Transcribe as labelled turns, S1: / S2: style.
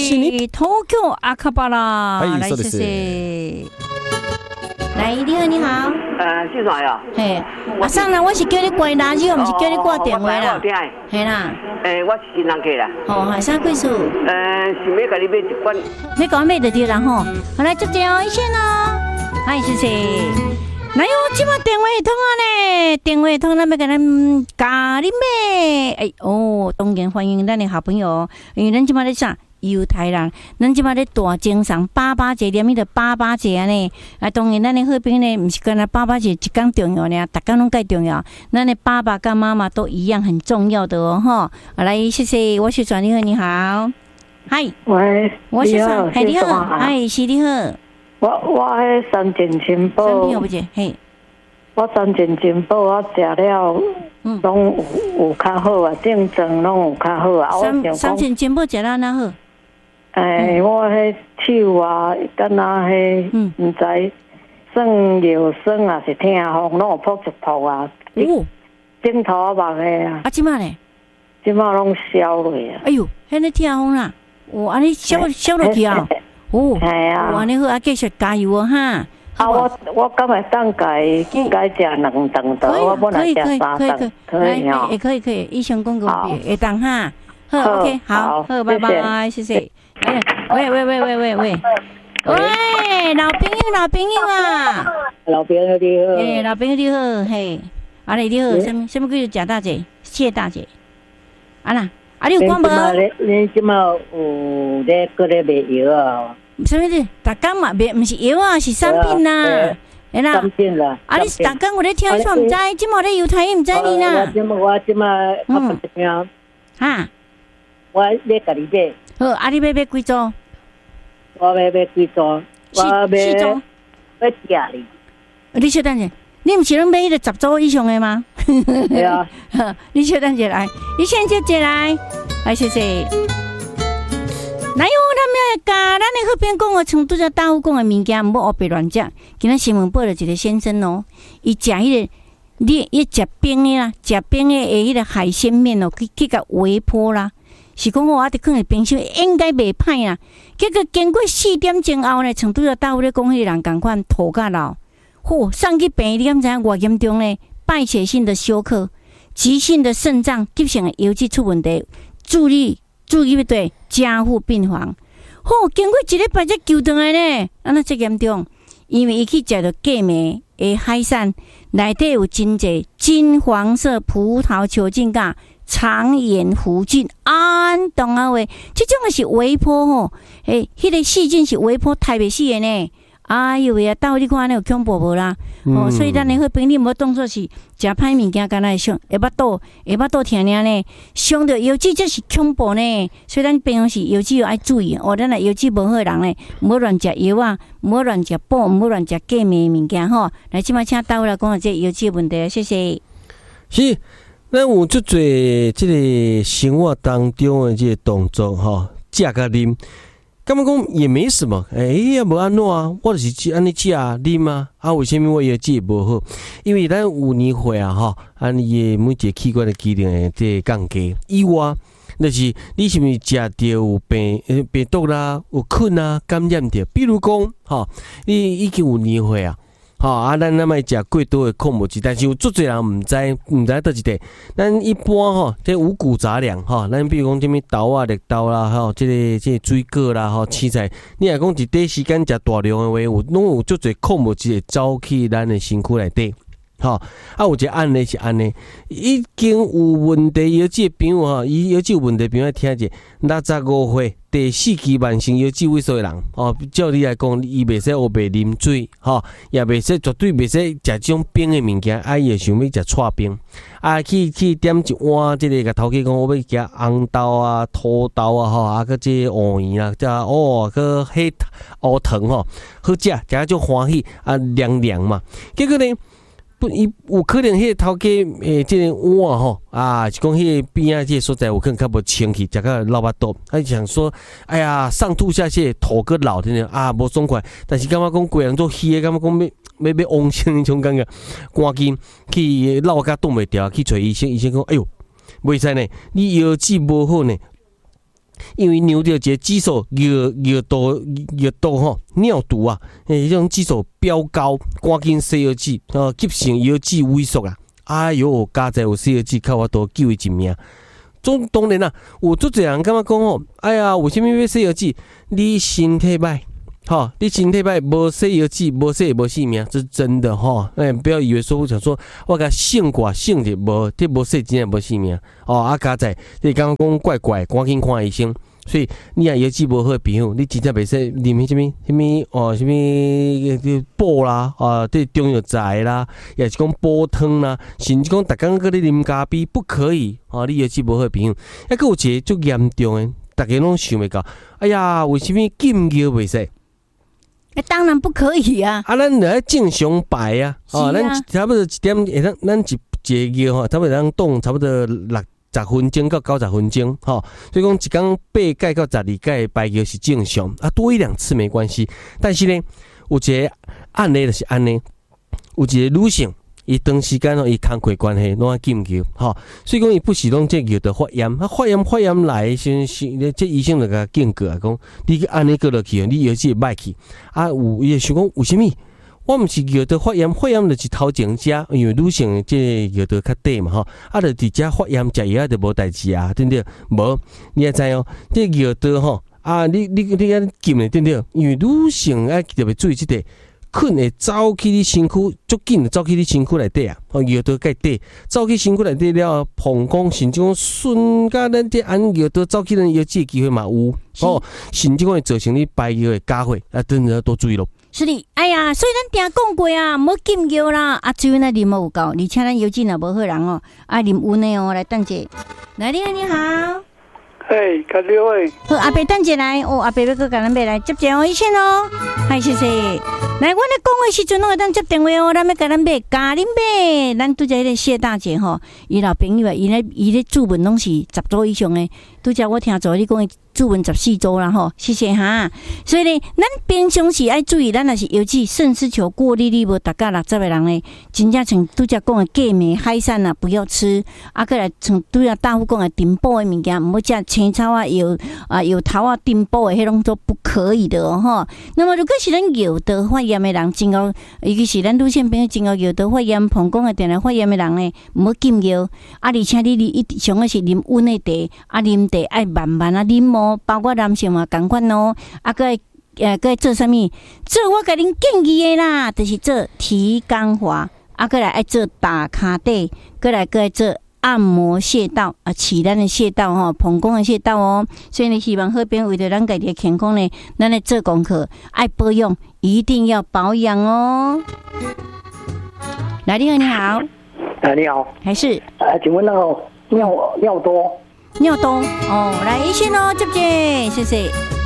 S1: 東京赤羽来谢谢。来，你好，你好。
S2: 是啥呀？
S1: 嘿，阿桑啦，我是叫你挂垃圾，唔是叫你挂电话啦。嘿啦。
S2: 我是新人客啦。
S1: 哦，系啥贵数？
S2: 想要甲你买一罐。
S1: 你讲买就对啦吼。好来，接电一线哦。嗨，谢谢。哪有即马电话通啊呢？电话通，咱要甲咱咖喱买。哎哦，当然欢迎咱的好朋友，因为咱即马咧啥？犹太人，咱即摆咧大精上88节，念迄个88节安尼。啊，当然咱的好朋友呢，毋是干那88节一天重要呢，逐天拢介重要。咱的爸爸跟妈妈都一样很重要的哦，吼。来，谢谢，我是转你好，你好，嗨，
S3: 喂，
S1: 我是转，嗨，你好，嗨，是你好。
S3: 我迄三件金宝，
S1: 三件不是，嘿，
S3: 我三件金宝，我食了。拢有较好啊，正常拢有较好啊。
S1: 三件金宝食了哪好？
S3: 我迄手啊，敢若迄毋知算腰酸啊，是痛风，拢有扑一扑啊。枕头啊，目个啊。
S1: 啊，即马咧？
S3: 即马拢消落啊。
S1: 哎呦，迄个痛风啦，哦，安尼消落去啊。哦，
S3: 系啊。
S1: 安尼好啊，继续加油哦哈。
S3: 啊，我敢会当改食2顿的，我本来食3顿，可以哦。
S1: 可以，医生讲过会当哈。好 ，OK， 好，拜拜，谢谢。哎，喂，老朋友啊，
S3: 老朋友你好，
S1: 老朋友你好，嘿，阿丽你好，什么叫贾大姐、谢大姐？啊啦，你有关无？
S3: 你即马有咧搁咧卖药啊？
S1: 什么事？大家嘛卖，唔是药啊，是产品啦。
S3: 产品啦。
S1: 你大家有咧听说唔知，即马咧犹太人唔知你啦。
S3: 我即马
S1: 哈，
S3: 我咧甲你买。
S1: 好，你买几组？
S3: 我买几组？我买
S1: 4组。
S3: 要寄你。
S1: 你稍等下，你唔是拢买迄个10组以上的吗？
S3: 对啊。
S1: 你稍等下来，你先接进来，来谢谢。哪有他们要甲咱的好朋友讲的，像拄则大夫讲的物件，唔好黑白乱食。今仔新闻报了一个先生哦，伊食迄个，伊食冰的啦，食冰的迄个海鲜面哦，去甲微波啦。是讲我得放在冰箱，应该袂歹啦。结果经过4点钟后呢，像拄则大夫咧讲，迄个人共款吐甲流，送去病院，你敢知影偌严重呢？败血性的休克、急性的肾脏急性的腰肌出问题，注意要对加护病房。经过1礼拜才救回来呢，安那遮严重？因为伊去食到过暝的海产，内底有真侪金黄色葡萄球菌甲肠炎弧菌，懂啊喂，这种的是微波吼，迄个细菌是微波杀袂死的呢。哎呦喂啊，到你看安尼有恐怖无啦？所以咱的好朋友，你无当作是食歹物件，敢若会伤，下巴肚疼呢，伤着腰子，这是恐怖呢。所以咱平常时腰子要爱注意，咱若腰子无好的人呢，唔好乱食药啊，唔好乱食补，唔好乱食过暝的物件吼。来，即摆请大夫来讲下这腰子的问题，谢谢。
S4: 是。咱有足侪即个生活当中的即个动作吼，食甲啉，感觉讲也没什么，也无安怎啊，我就是安尼食啉啊，为什么我腰子无好？因为咱有年岁啊吼，伊每一个器官的机能会即降低，以外，就是你是毋是食着有病毒啦，有菌啊感染着，比如讲吼，你已经有年岁啊。咱莫食过多的矿物质，但是有足侪人毋知倒一块。咱一般这五谷杂粮咱比如讲什么豆啊、绿豆啦，这个水果啦，青菜，你若讲一短时间食大量的话，拢有足侪矿物质会走去咱的身躯内底。有一个案例是安尼，已经有问题腰子的朋友伊腰子有问题朋友听者，65岁第4期慢性腰子萎缩的人照你来讲，伊袂使黑白啉水也袂使绝对袂使食这种冰的物件，伊会想要食刨冰去点一碗这个甲头家讲，我要食红豆啊、土豆啊佮这芋圆啊，佮黑糖好食，食就欢喜凉凉嘛，结果呢？伊有可能迄个头家即个碗是讲迄个边仔即个所在有可能较无清气，食到老巴肚，想说，哎呀，上吐下泻，头个老天无爽快，但是感觉讲规人做虚的，感觉讲要往生迄种感觉，赶紧去闹甲冻袂掉，去找医生，医生讲，哎哟，袂使呢，你腰子无好呢。 因为尿到一个激素尿道吼尿毒啊，迄种激素飙高，赶紧洗药剂，急性药剂萎缩啊！哎哟，加在有洗药剂，靠我多救伊一命。当然啦，有足侪人感觉讲吼，哎呀，为什么要洗药剂？你身体歹。好，你身体歹，无洗药剂，无洗无性命，这是真的哈。不要以为说我想说，我甲性挂性的无，这无洗真的无性命。哦，加在你刚刚讲怪怪，赶紧看医生。所以你若药剂无好朋友，你真正袂使啉什么补啦，对中药材啦，也是讲补汤啦，甚至讲逐工搁咧啉咖啡，不可以。你药剂无好朋友，还佫有一个足严重的，大家拢想袂到。哎呀，为什么禁药袂使？
S1: 当然不可以啊！
S4: 咱来正常排啊！咱差不多1点，咱一个药差不多咱动差不多60分钟到90分钟，所以讲一工8盖到12盖排药是正常啊，多1-2次没关系。但是呢，有一个案例就是安尼，有一个女性。伊长时间伊工课关系，拢爱禁药，所以讲伊不是拢这药的发炎，发炎来先，这医生就甲警告啊，讲你安尼过落去，你药剂会歹去。有伊会想讲为什么？我毋是药的发炎就是头前食，因为女性这药的较低嘛，就伫遮发炎食药就无代志啊，对不对？无，你也知哦，这药的你安禁的对不对？因为女性爱特别注意这个。菌会走去你身躯，足紧走去你身躯内底啊！药刀介底，走去身躯内底了，膀胱甚至讲顺甲咱这按药刀走去咱药剂机会嘛有甚至讲会造成你排药的加血，真的要多注意咯。
S1: 是的，哎呀，所以咱定讲过啊，莫禁药啦，水呢啉有够，而且咱药剂若无好人哦，啉温的哦，来等者，来你好。
S5: 甲你好。
S1: 好，阿伯等者来，阿伯要搁甲咱买来接电话先哦，嗨，谢谢。来，阮咧讲话时阵拢会当接电话哦，咱要甲咱买咖喱买，咱拄则迄个谢大姐吼，伊老朋友啊，伊咧注文拢是10周以上诶，拄则我听做你讲伊注文14周啦吼，谢谢哈。所以呢，咱平常时爱注意，咱若是尤其肾丝球过滤率无达到60的人呢，真正像拄则讲诶芥末、海产啊，不要吃。过来像拄则大夫讲诶顶补诶物件，毋好食青草啊、油头啊、顶补诶，迄种都不可以的哦吼。那么如果是咱有的发炎诶人，真有尤其是咱女性朋友真有的发炎、膀胱诶电来发炎诶人呢，毋好禁药。而且你上个是啉温诶茶，啉茶爱慢慢啉哦。包括男性嘛，同款哦。个做啥物？做我甲恁建议的啦，就是做提肛滑，过来爱做打骹底，过来做按摩穴道起咱的穴道吼，膀胱的穴道哦。所以呢，希望好朋友为着咱家己的健康呢，咱来做功课，爱保养，一定要保养哦。来，你好。
S5: 你好。
S1: 还是？
S5: 请问那个尿多？
S1: 尿多哦，来医生哦，接谢谢。